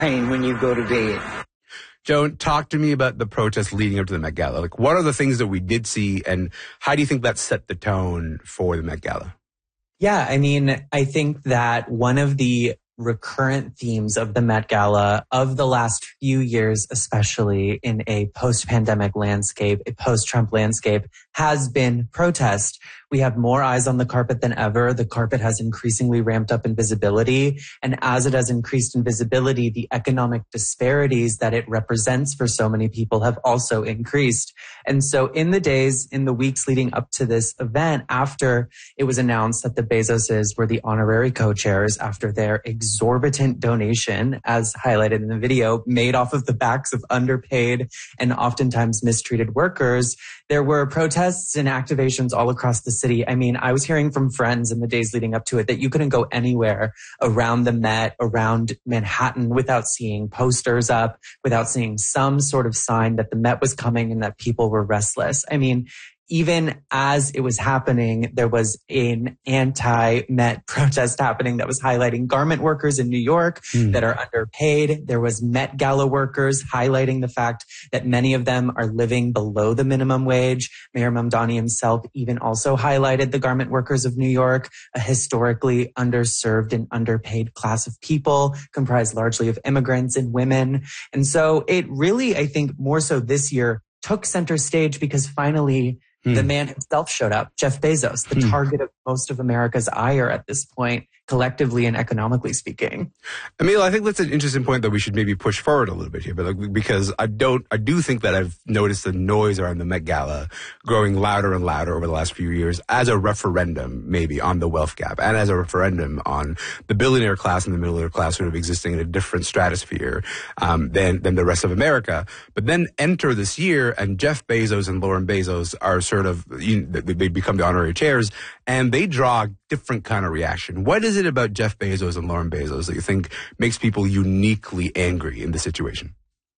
when you go to bed. Joan, talk to me about the protests leading up to the Met Gala. Like, what are the things that we did see, and how do you think that set the tone for the Met Gala? Yeah, I mean, I think that one of the recurrent themes of the Met Gala of the last few years, especially in a post-pandemic landscape, a post-Trump landscape, has been protest. We have more eyes on the carpet than ever. The carpet has increasingly ramped up in visibility. And as it has increased in visibility, the economic disparities that it represents for so many people have also increased. And so in the weeks leading up to this event, after it was announced that the Bezoses were the honorary co-chairs after their exorbitant donation, as highlighted in the video, made off of the backs of underpaid and oftentimes mistreated workers, there were protests and activations all across the city. I mean, I was hearing from friends in the days leading up to it that you couldn't go anywhere around the Met, around Manhattan, without seeing posters up, without seeing some sort of sign that the Met was coming and that people were restless. I mean, even as it was happening, there was an anti-Met protest happening that was highlighting garment workers in New York that are underpaid. There was Met Gala workers highlighting the fact that many of them are living below the minimum wage. Mayor Mamdani himself even also highlighted the garment workers of New York, a historically underserved and underpaid class of people comprised largely of immigrants and women. And so it really, I think, more so this year took center stage because finally the man himself showed up, Jeff Bezos, the target of most of America's ire at this point, collectively and economically speaking. Emil, I think that's an interesting point that we should maybe push forward a little bit here, but because I do think that I've noticed the noise around the Met Gala growing louder and louder over the last few years as a referendum maybe on the wealth gap and as a referendum on the billionaire class and the middle class sort of existing in a different stratosphere than the rest of America. But then enter this year and Jeff Bezos and Lauren Bezos are sort of, they become the honorary chairs and they draw a different kind of reaction. What is it about Jeff Bezos and Lauren Bezos that you think makes people uniquely angry in this situation?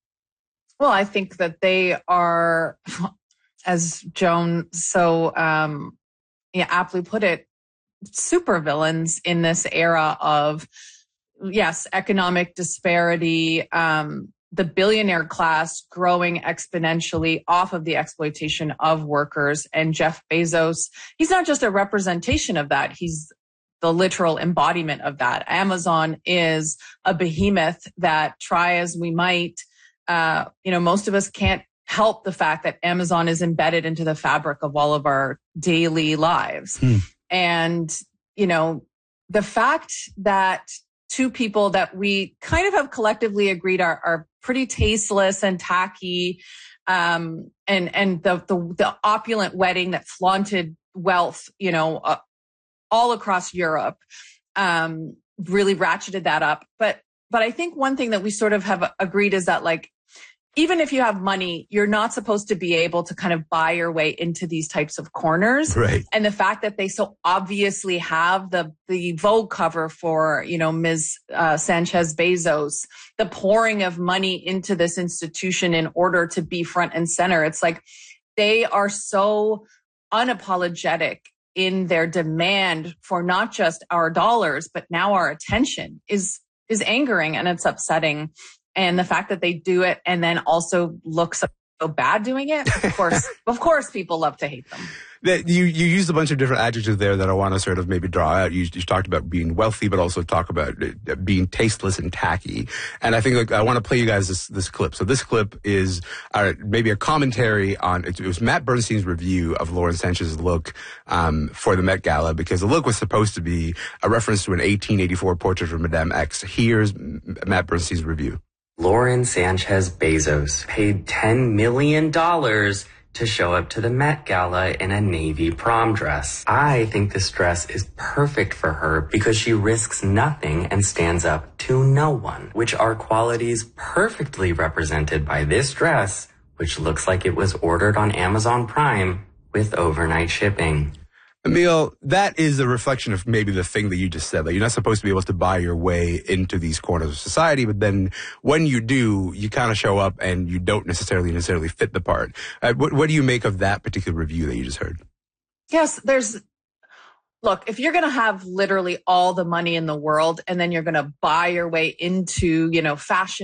Well, I think that they are, as Joan so aptly put it, supervillains in this era of, yes, economic disparity, the billionaire class growing exponentially off of the exploitation of workers. And Jeff Bezos, he's not just a representation of that. He's the literal embodiment of that. Amazon is a behemoth that, try as we might, most of us can't help the fact that Amazon is embedded into the fabric of all of our daily lives. And, the fact that two people that we kind of have collectively agreed are pretty tasteless and tacky, and the opulent wedding that flaunted wealth, all across Europe, really ratcheted that up. But I think one thing that we sort of have agreed is that, like, even if you have money, you're not supposed to be able to kind of buy your way into these types of corners. Right. And the fact that they so obviously have the Vogue cover for, Ms. Sanchez Bezos, the pouring of money into this institution in order to be front and center. It's like they are so unapologetic in their demand for not just our dollars, but now our attention is angering and it's upsetting. And the fact that they do it and then also look so bad doing it, of course, people love to hate them. You used a bunch of different adjectives there that I want to sort of maybe draw out. You talked about being wealthy, but also talk about being tasteless and tacky. And I think I want to play you guys this clip. So this clip is maybe a commentary on, it was Matt Bernstein's review of Lauren Sanchez's look for the Met Gala, because the look was supposed to be a reference to an 1884 portrait of Madame X. Here's Matt Bernstein's review. Lauren Sanchez Bezos paid $10 million to show up to the Met Gala in a navy prom dress. I think this dress is perfect for her because she risks nothing and stands up to no one, which are qualities perfectly represented by this dress, which looks like it was ordered on Amazon Prime with overnight shipping. Emil, that is a reflection of maybe the thing that you just said, that you're not supposed to be able to buy your way into these corners of society, but then when you do, you kind of show up and you don't necessarily fit the part. What do you make of that particular review that you just heard? Yes, there's Look, if you're going to have literally all the money in the world and then you're going to buy your way into, fashion